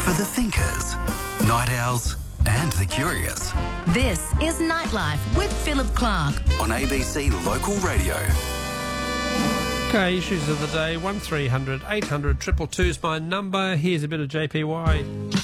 for the thinkers, night owls and the curious. This is Nightlife with Philip Clark on ABC Local Radio. Okay, issues of the day, 1300 800 222 is my number. Here's a bit of JPY.